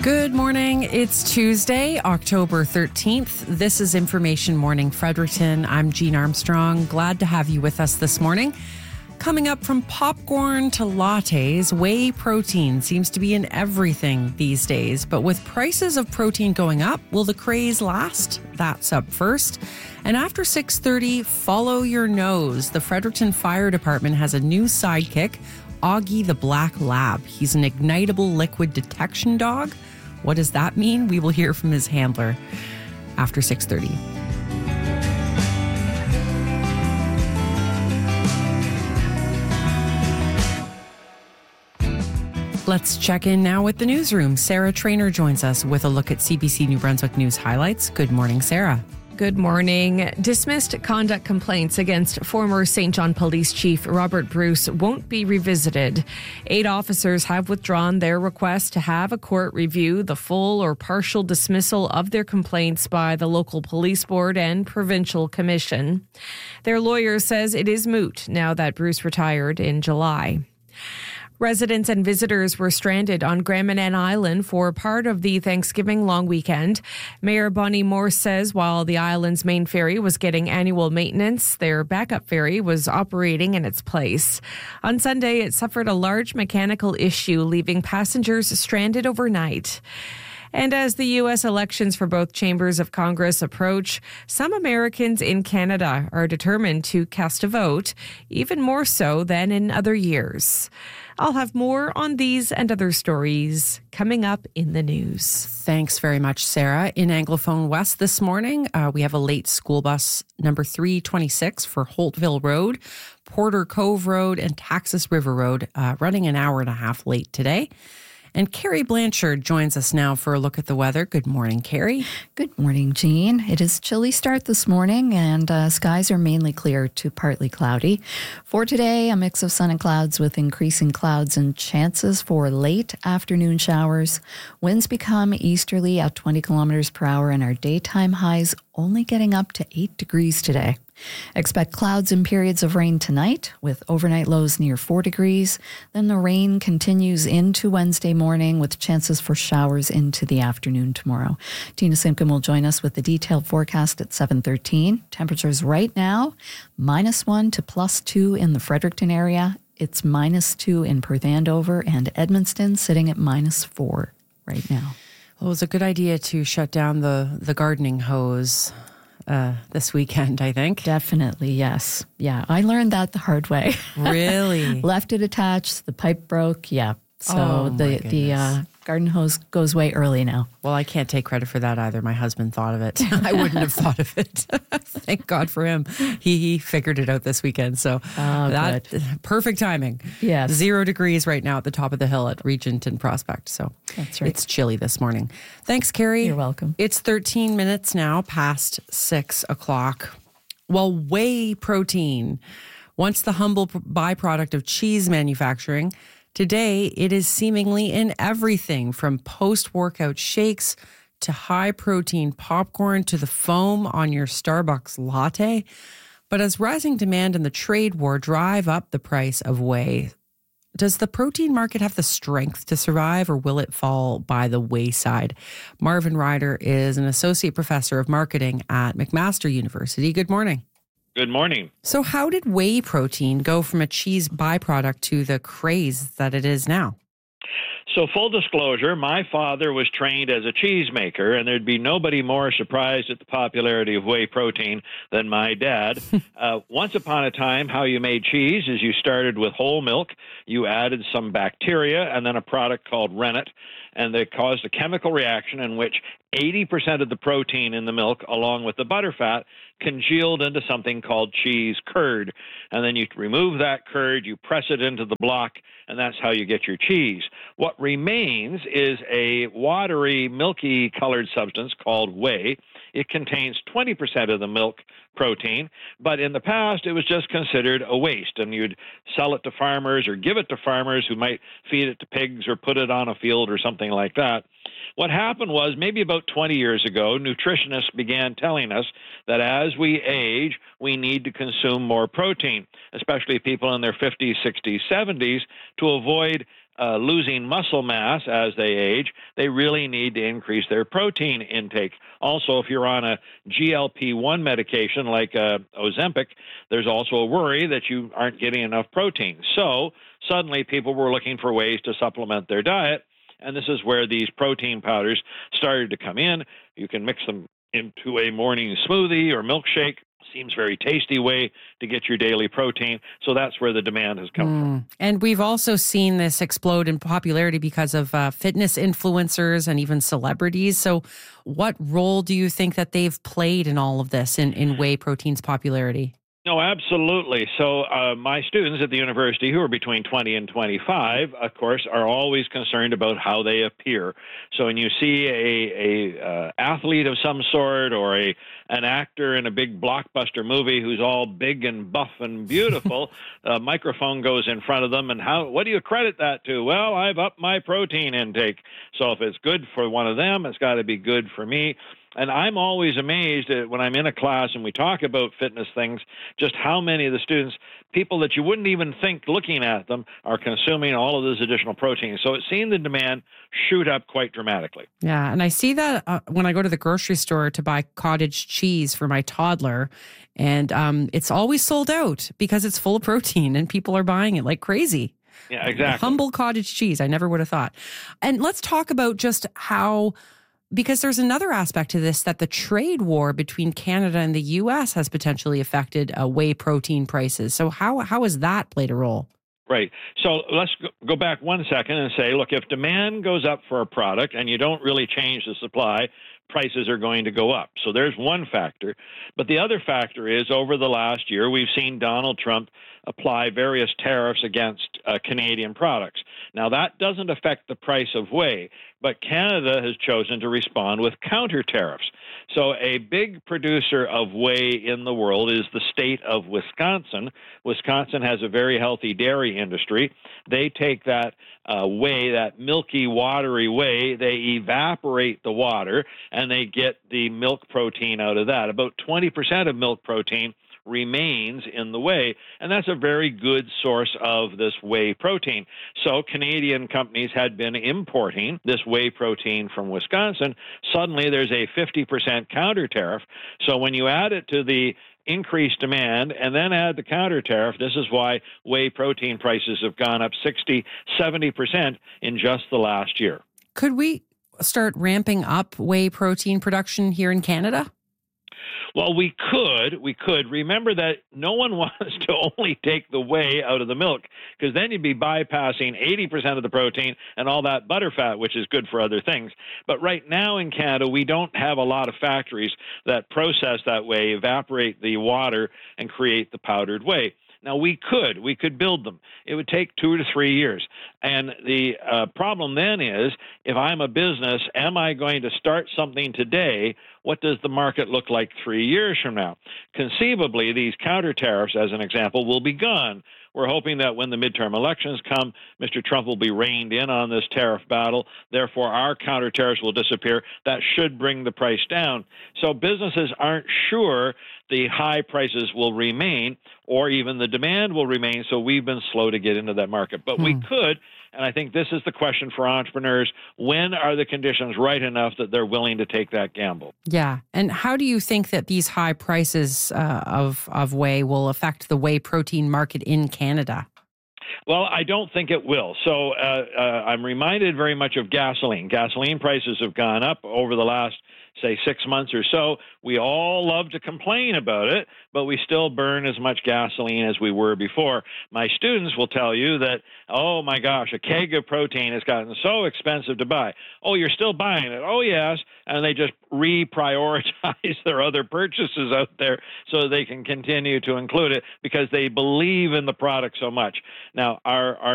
Good morning. It's Tuesday, October 13th. This is Information Morning Fredericton. I'm Jean Armstrong. Glad to have you with us this morning. Coming up, from popcorn to lattes, whey protein seems to be in everything these days. But with prices of protein going up, will the craze last? That's up first. And after 6:30, follow your nose. The Fredericton Fire Department has a new sidekick, Augie the Black Lab. He's an ignitable liquid detection dog. What does that mean? We will hear from his handler after 6:30. Let's check in now with the newsroom. Sarah Trainer joins us with a look at CBC New Brunswick News highlights. Good morning, Sarah. Good morning. Dismissed conduct complaints against former St. John Police Chief Robert Bruce won't be revisited. 8 officers have withdrawn their request to have a court review the full or partial dismissal of their complaints by the local police board and provincial commission. Their lawyer says it is moot now that Bruce retired in July. Residents and visitors were stranded on Grand Manan Island for part of the Thanksgiving long weekend. Mayor Bonnie Morse says while the island's main ferry was getting annual maintenance, their backup ferry was operating in its place. On Sunday, it suffered a large mechanical issue, leaving passengers stranded overnight. And as the U.S. elections for both chambers of Congress approach, some Americans in Canada are determined to cast a vote, even more so than in other years. I'll have more on these and other stories coming up in the news. Thanks very much, Sarah. In Anglophone West this morning, we have a late school bus number 326 for Holtville Road, Porter Cove Road, and Taxis River Road, running an hour and a half late today. And Carrie Blanchard joins us now for a look at the weather. Good morning, Carrie. Good morning, Jean. It is a chilly start this morning, and skies are mainly clear to partly cloudy. For today, a mix of sun and clouds with increasing clouds and chances for late afternoon showers. Winds become easterly at 20 kilometers per hour, and our daytime highs only getting up to 8 degrees today. Expect clouds and periods of rain tonight with overnight lows near 4 degrees. Then the rain continues into Wednesday morning with chances for showers into the afternoon tomorrow. Tina Simpkin will join us with the detailed forecast at 7:13. Temperatures right now, -1 to +2 in the Fredericton area. It's -2 in Perth Andover and Edmundston, sitting at -4 right now. Well, it was a good idea to shut down the gardening hose this weekend, I think. Definitely, yes. Yeah, I learned that the hard way. Really? Left it attached, the pipe broke, yeah. So the garden hose goes away early now. Well, I can't take credit for that either. My husband thought of it. I wouldn't have thought of it. Thank God for him. He figured it out this weekend. So good. Perfect timing. Yes. 0 degrees right now at the top of the hill at Regent and Prospect. So that's right. It's chilly this morning. Thanks, Carrie. You're welcome. It's 13 minutes now past 6 o'clock. Well, whey protein, once the humble byproduct of cheese manufacturing, today, it is seemingly in everything from post-workout shakes to high-protein popcorn to the foam on your Starbucks latte. But as rising demand and the trade war drive up the price of whey, does the protein market have the strength to survive, or will it fall by the wayside? Marvin Ryder is an associate professor of marketing at McMaster University. Good morning. Good morning. So how did whey protein go from a cheese byproduct to the craze that it is now? So full disclosure, my father was trained as a cheesemaker, and there'd be nobody more surprised at the popularity of whey protein than my dad. Once upon a time, how you made cheese is you started with whole milk, you added some bacteria, and then a product called rennet, and they caused a chemical reaction in which 80% of the protein in the milk, along with the butterfat, congealed into something called cheese curd. And then you remove that curd, you press it into the block, and that's how you get your cheese. What remains is a watery, milky colored substance called whey. It contains 20% of the milk protein, but in the past it was just considered a waste, and you'd sell it to farmers or give it to farmers who might feed it to pigs or put it on a field or something like that. What happened was maybe about 20 years ago, nutritionists began telling us that as we age, we need to consume more protein, especially people in their 50s, 60s, 70s, to avoid losing muscle mass as they age, they really need to increase their protein intake. Also, if you're on a GLP-1 medication like Ozempic, there's also a worry that you aren't getting enough protein. So suddenly people were looking for ways to supplement their diet, and this is where these protein powders started to come in. You can mix them into a morning smoothie or milkshake. Seems very tasty way to get your daily protein. So that's where the demand has come from. And we've also seen this explode in popularity because of fitness influencers and even celebrities. So what role do you think that they've played in all of this, in whey protein's popularity? No, absolutely. So my students at the university who are between 20 and 25, of course, are always concerned about how they appear. So when you see a athlete of some sort or an actor in a big blockbuster movie who's all big and buff and beautiful, a microphone goes in front of them, and what do you credit that to? Well, I've upped my protein intake. So if it's good for one of them, it's got to be good for me. And I'm always amazed when I'm in a class and we talk about fitness things, just how many of the students, people that you wouldn't even think looking at them, are consuming all of this additional protein. So it's seen the demand shoot up quite dramatically. Yeah, and I see that when I go to the grocery store to buy cottage cheese for my toddler, and it's always sold out because it's full of protein and people are buying it like crazy. Yeah, exactly. Humble cottage cheese. I never would have thought. And let's talk about just how... Because there's another aspect to this, that the trade war between Canada and the U.S. has potentially affected whey protein prices. So how has that played a role? Right. So let's go back 1 second and say, look, if demand goes up for a product and you don't really change the supply, prices are going to go up. So there's one factor. But the other factor is, over the last year, we've seen Donald Trump apply various tariffs against Canadian products. Now, that doesn't affect the price of whey, but Canada has chosen to respond with counter tariffs. So a big producer of whey in the world is the state of Wisconsin. Wisconsin has a very healthy dairy industry. They take that whey, that milky, watery whey, they evaporate the water, and they get the milk protein out of that. About 20% of milk protein remains in the whey, and that's a very good source of this whey protein. So Canadian companies had been importing this whey protein from Wisconsin. Suddenly there's a 50% counter tariff. So when you add it to the increased demand and then add the counter tariff, this is why whey protein prices have gone up 60, 70% in just the last year. Could we start ramping up whey protein production here in Canada? Well, we could. Remember that no one wants to only take the whey out of the milk, because then you'd be bypassing 80% of the protein and all that butterfat, which is good for other things. But right now in Canada, we don't have a lot of factories that process that whey, evaporate the water, and create the powdered whey. Now, we could build them. It would take 2 to 3 years. And the problem then is, if I'm a business, am I going to start something today? What does the market look like 3 years from now? Conceivably, these counter tariffs, as an example, will be gone. We're hoping that when the midterm elections come, Mr. Trump will be reined in on this tariff battle. Therefore, our counter tariffs will disappear. That should bring the price down. So businesses aren't sure the high prices will remain, or even the demand will remain. So we've been slow to get into that market. But we could, and I think this is the question for entrepreneurs: when are the conditions right enough that they're willing to take that gamble? Yeah. And how do you think that these high prices of whey will affect the whey protein market in Canada? Well, I don't think it will. So I'm reminded very much of gasoline. Gasoline prices have gone up over the last, say, 6 months or so. We all love to complain about it, but we still burn as much gasoline as we were before. My students will tell you that, oh my gosh, a keg of protein has gotten so expensive to buy. Oh, you're still buying it? Oh, yes. And they just reprioritize their other purchases out there so they can continue to include it because they believe in the product so much. Now, our